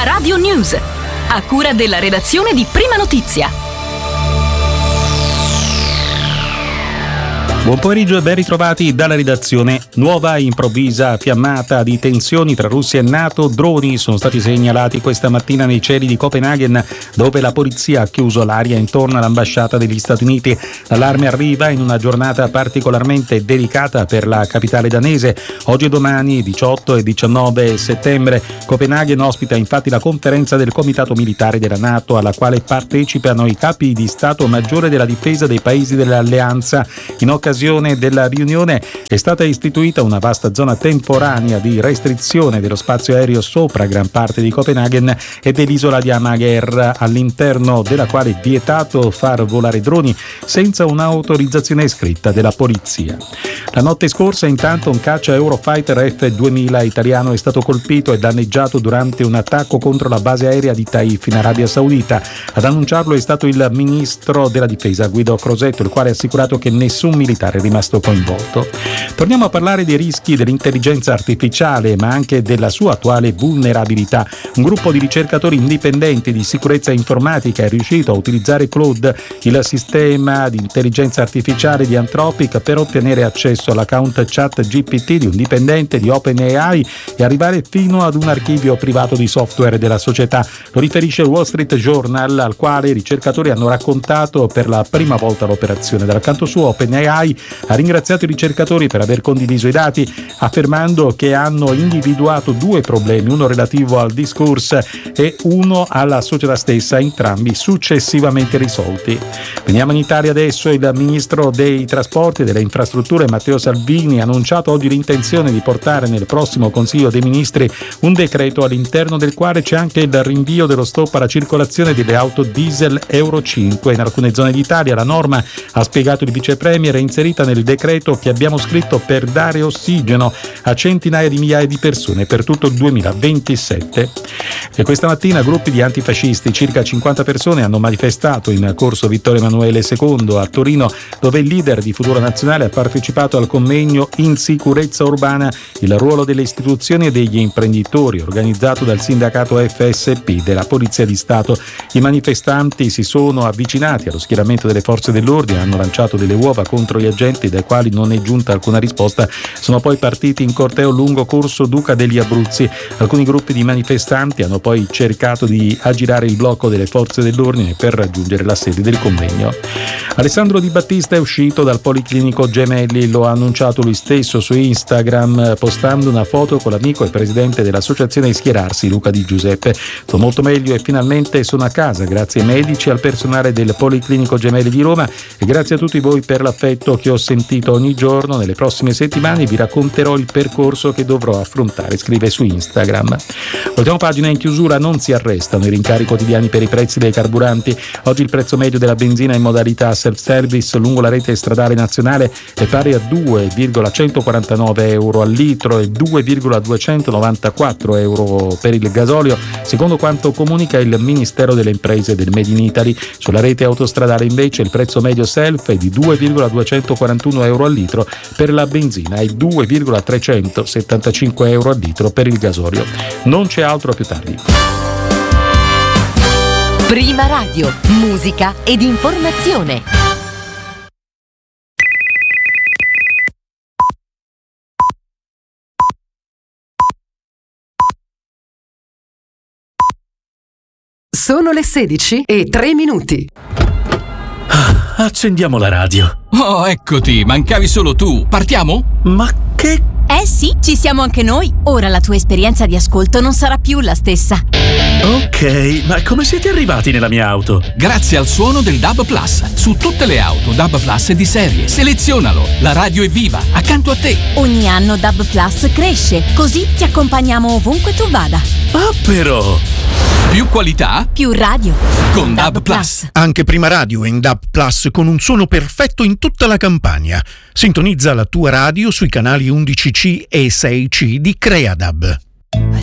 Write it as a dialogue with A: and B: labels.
A: Prima Radio News, a cura della redazione di Prima Notizia.
B: Buon pomeriggio e ben ritrovati dalla redazione. Nuova improvvisa fiammata di tensioni tra Russia e NATO. Droni sono stati segnalati questa mattina nei cieli di Copenaghen, dove la polizia ha chiuso l'area intorno all'ambasciata degli Stati Uniti. L'allarme arriva in una giornata particolarmente delicata per la capitale danese. Oggi e domani, 18 e 19 settembre, Copenaghen ospita infatti la conferenza del Comitato Militare della NATO, alla quale partecipano i capi di Stato Maggiore della Difesa dei paesi dell'Alleanza. In occasione della riunione è stata istituita una vasta zona temporanea di restrizione dello spazio aereo sopra gran parte di Copenaghen e dell'isola di Amager, all'interno della quale è vietato far volare droni senza un'autorizzazione scritta della polizia. La notte scorsa, intanto, un caccia Eurofighter F-2000 italiano è stato colpito e danneggiato durante un attacco contro la base aerea di Taif in Arabia Saudita. Ad annunciarlo è stato il ministro della difesa Guido Crosetto, il quale ha assicurato che nessun militare è rimasto coinvolto. Torniamo a parlare dei rischi dell'intelligenza artificiale, ma anche della sua attuale vulnerabilità. Un gruppo di ricercatori indipendenti di sicurezza informatica è riuscito a utilizzare Claude, il sistema di intelligenza artificiale di Anthropic, per ottenere accesso all'account ChatGPT di un dipendente di OpenAI e arrivare fino ad un archivio privato di software della società. Lo riferisce il Wall Street Journal, al quale i ricercatori hanno raccontato per la prima volta l'operazione. Dal canto suo, OpenAI ha ringraziato i ricercatori per aver condiviso i dati, affermando che hanno individuato due problemi, uno relativo al discourse e uno alla società stessa, entrambi successivamente risolti. Veniamo in Italia adesso. Il ministro dei trasporti e delle infrastrutture Matteo Salvini ha annunciato oggi l'intenzione di portare nel prossimo Consiglio dei Ministri un decreto all'interno del quale c'è anche il rinvio dello stop alla circolazione delle auto diesel Euro 5 in alcune zone d'Italia. La norma, ha spiegato il vice premier, è inserita nel decreto che abbiamo scritto per dare ossigeno a centinaia di migliaia di persone per tutto il 2027. E questa mattina gruppi di antifascisti, circa 50 persone, hanno manifestato in corso Vittorio Emanuele II a Torino, dove il leader di Futuro Nazionale ha partecipato al convegno In sicurezza urbana, il ruolo delle istituzioni e degli imprenditori, organizzato dal sindacato FSP della Polizia di Stato. I manifestanti si sono avvicinati allo schieramento delle forze dell'ordine, hanno lanciato delle uova contro gli agenti, dai quali non è giunta alcuna risposta. Sono poi partiti in corteo lungo corso Duca degli Abruzzi. Alcuni gruppi di manifestanti hanno poi cercato di aggirare il blocco delle forze dell'ordine per raggiungere la sede del convegno. Alessandro Di Battista è uscito dal Policlinico Gemelli, lo ha annunciato lui stesso su Instagram, postando una foto con l'amico e presidente dell'associazione Schierarsi, Luca Di Giuseppe. Sto molto meglio e finalmente sono a casa, grazie ai medici e al personale del Policlinico Gemelli di Roma e grazie a tutti voi per l'affetto che ho sentito ogni giorno. Nelle prossime settimane vi racconterò il percorso che dovrò affrontare, scrive su Instagram. Voltiamo pagina. In chiusura, non si arrestano i rincari quotidiani per i prezzi dei carburanti. Oggi il prezzo medio della benzina in modalità self-service lungo la rete stradale nazionale è pari a 2,149 euro al litro e 2,294 euro per il gasolio, secondo quanto comunica il Ministero delle Imprese del Made in Italy. Sulla rete autostradale invece il prezzo medio self è di 2,241 euro al litro per la benzina e 2,375 euro al litro per il gasolio. Non c'è altro, più tardi.
A: Prima Radio, musica ed informazione.
C: Sono le 16:03.
D: Accendiamo la radio.
E: Oh, eccoti, mancavi solo tu. Partiamo?
D: Ma che...
F: Sì, ci siamo anche noi. Ora la tua esperienza di ascolto non sarà più la stessa.
D: Ok, ma come siete arrivati nella mia auto?
E: Grazie al suono del DAB Plus. Su tutte le auto DAB Plus di serie. Selezionalo. La radio è viva, accanto a te.
F: Ogni anno DAB Plus cresce, così ti accompagniamo ovunque tu vada.
D: Ah, però...
E: Più qualità,
F: più radio.
E: Con DAB Plus.
G: Anche Prima Radio è in DAB Plus con un suono perfetto in tutta la Campania. Sintonizza la tua radio sui canali 11C e 6C di CreaDAB.